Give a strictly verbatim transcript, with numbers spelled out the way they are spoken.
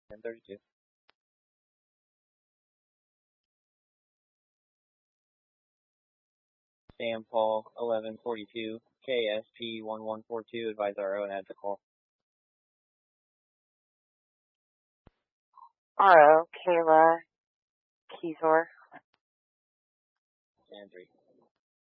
ten thirty-two. Sam Paul, eleven forty-two, K S P one one four two, advise R O and add the call. R O, Kayla, Keysor. ten three.